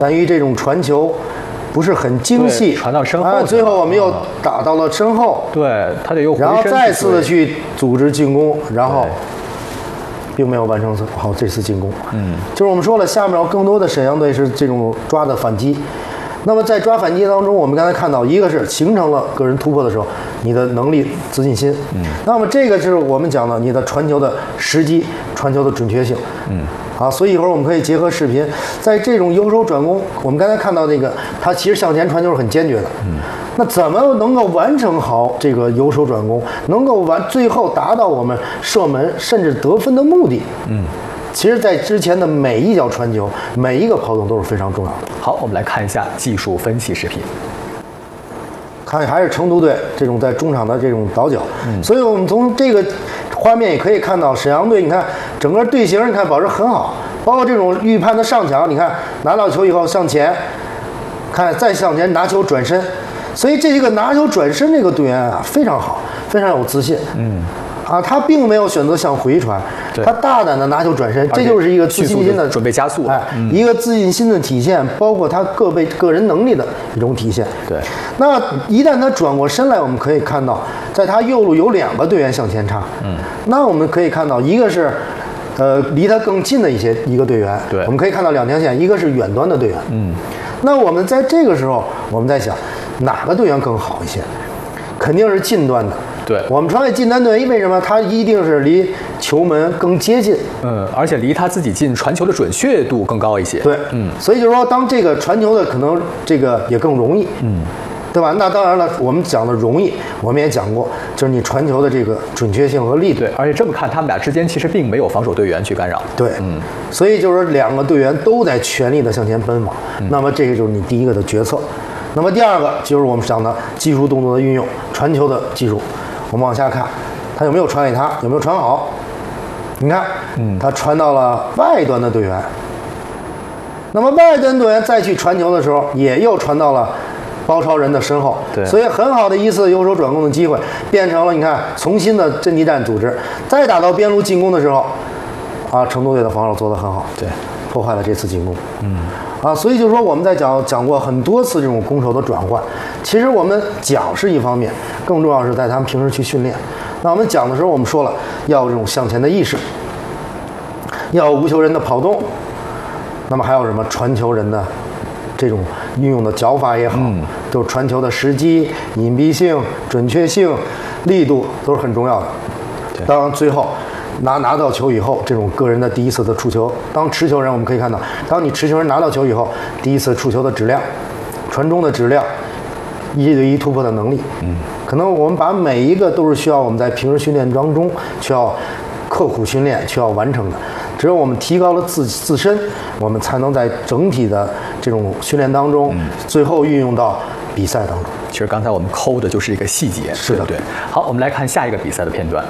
由于这种传球不是很精细， 传到身后， 最后我们又打到了身后， 对，他得又回身， 然后再次的去组织进攻，然后并没有完成好这次进攻。就是我们说了，下面更多的沈阳队是这种抓的反击。那么在抓反击当中，我们刚才看到，一个是形成了个人突破的时候，你的能力、自信心。那么这个是我们讲的你的传球的时机、传球的准确性。所以一会儿我们可以结合视频，在这种由守转攻，我们刚才看到那个他其实向前传球是很坚决的。那怎么能够完成好这个由守转攻，能够最后达到我们射门甚至得分的目的？其实，在之前的每一脚传球、每一个跑动都是非常重要的。 好，我们来看一下技术分析视频。 看，还是成都队这种在中场的这种倒脚。所以我们从这个画面也可以看到，沈阳队你看整个队形，你看保持很好，包括这种预判的上抢，你看拿到球以后向前，看再向前拿球转身，所以这一个拿球转身这个队员啊非常好，非常有自信。他并没有选择向回传，他大胆的拿球转身，这就是一个自信心的准备加速， 一个自信心的体现，包括他个人能力的一种体现。 对， 那一旦他转过身来，我们可以看到，在他右路有2个队员向前插。那我们可以看到，一个是离他更近的一个队员， 对， 我们可以看到2条线，一个是远端的队员。那我们在这个时候，我们在想哪个队员更好一些？肯定是近端的。 对， 我们传给近端队员，为什么？他一定是离球门更接近， 而且离他自己近，传球的准确度更高一些。 对，所以就是说，当这个传球的可能这个也更容易，对吧？那当然了，我们讲的容易，我们也讲过，就是你传球的这个准确性和力度。 对，而且这么看，他们俩之间其实并没有防守队员去干扰。 对，所以就是说2个队员都在全力的向前奔跑，那么这个就是你第一个的决策。那么第2个就是我们讲的技术动作的运用，传球的技术。我们往下看，他有没有传给他，有没有传好？你看，他传到了外端的队员。那么外端队员再去传球的时候，也又传到了包超人的身后。 对， 所以很好的一次由守转攻的机会，变成了你看重新的阵地战组织。再打到边路进攻的时候，成都队的防守做得很好， 对， 破坏了这次进攻。所以就是说我们在讲过很多次这种攻守的转换。其实我们讲是一方面，更重要是在他们平时去训练。那我们讲的时候，我们说了要有这种向前的意识，要有无球人的跑动，那么还有什么传球人的这种运用的脚法也好，就是传球的时机、隐蔽性、准确性、力度都是很重要的。当然最后拿到球以后，这种个人的第一次的触球，当持球人我们可以看到，当你持球人拿到球以后，第一次触球的质量、传中的质量、1对1突破的能力，可能我们把每一个都是需要我们在平时训练当中需要刻苦训练、需要完成的。只有我们提高了自身，我们才能在整体的这种训练当中，最后运用到比赛当中。 其实刚才我们抠的就是一个细节， 是的， 对。好，我们来看下一个比赛的片段。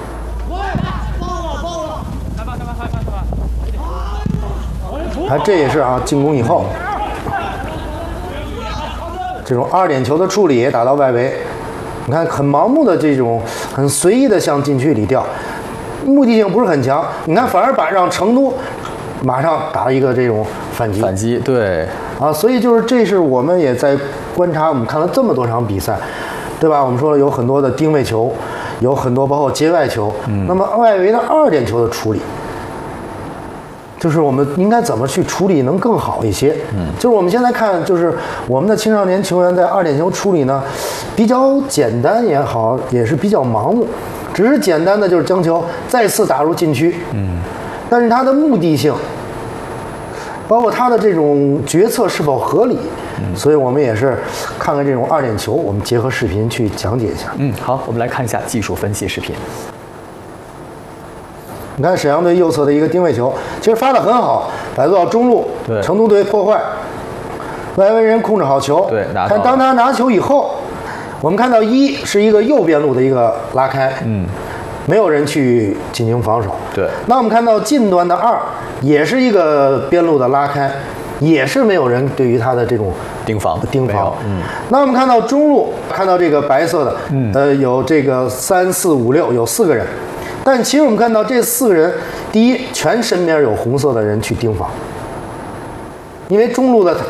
这也是进攻以后这种2点球的处理打到外围，你看很盲目的这种很随意的向禁区里掉，目的性不是很强。你看反而让成都马上打一个这种反击， 对所以就是这是我们也在观察，我们看了这么多场比赛，对吧？我们说了有很多的定位球，有很多包括接外球，那么外围的2点球的处理。就是我们应该怎么去处理能更好一些？就是我们现在看，就是我们的青少年球员在2点球处理呢，比较简单也好，也是比较盲目，只是简单的就是将球再次打入禁区，但是它的目的性，包括它的这种决策是否合理，所以我们也是看看这种2点球，我们结合视频去讲解一下。 好，我们来看一下技术分析视频。 你看沈阳队右侧的一个定位球，其实发得很好，摆渡到中路，成都队破坏，外围人控制好球，但当他拿球以后，我们看到1是一个右边路的一个拉开，没有人去进行防守。 对， 那我们看到近端的2也是一个边路的拉开，也是没有人对于他的这种盯防。那我们看到中路，看到这个白色的，有这个3、4、5、6，有4个人。但其实我们看到这4个人，第一，全身边有红色的人去盯防， 因为中路的